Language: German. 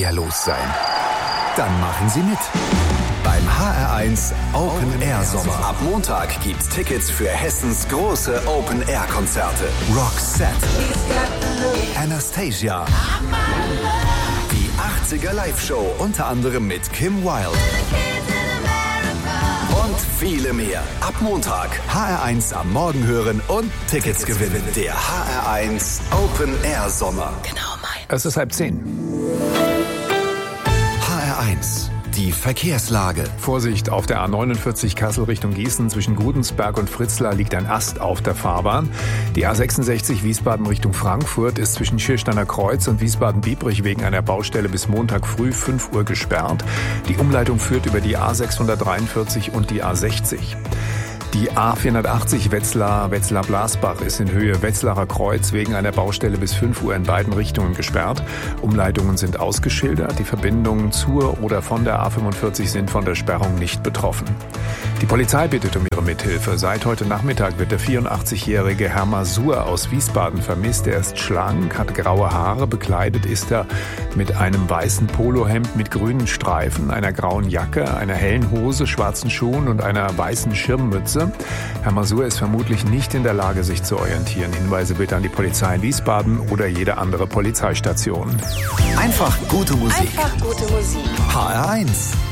los sein? Dann machen Sie mit. Beim HR1 Open Air Sommer. Ab Montag gibt's Tickets für Hessens große Open Air Konzerte. Roxette, Anastasia, die 80er Live-Show, unter anderem mit Kim Wilde. Und viele mehr. Ab Montag HR1 am Morgen hören und Tickets gewinnen. Der HR1 Open Air Sommer. Genau mein. Es ist 9:30. HR1. Die Verkehrslage. Vorsicht, auf der A49 Kassel Richtung Gießen zwischen Gudensberg und Fritzlar liegt ein Ast auf der Fahrbahn. Die A66 Wiesbaden Richtung Frankfurt ist zwischen Schiersteiner Kreuz und Wiesbaden-Biebrich wegen einer Baustelle bis Montag früh 5 Uhr gesperrt. Die Umleitung führt über die A643 und die A60. Die A480 Wetzlar-Blasbach ist in Höhe Wetzlarer Kreuz wegen einer Baustelle bis 5 Uhr in beiden Richtungen gesperrt. Umleitungen sind ausgeschildert. Die Verbindungen zur oder von der A45 sind von der Sperrung nicht betroffen. Die Polizei bittet um ihre Mithilfe. Seit heute Nachmittag wird der 84-jährige Herr Masur aus Wiesbaden vermisst. Er ist schlank, hat graue Haare, bekleidet ist er mit einem weißen Polohemd mit grünen Streifen, einer grauen Jacke, einer hellen Hose, schwarzen Schuhen und einer weißen Schirmmütze. Herr Masur ist vermutlich nicht in der Lage, sich zu orientieren. Hinweise bitte an die Polizei in Wiesbaden oder jede andere Polizeistation. Einfach gute Musik. Einfach gute Musik. HR1.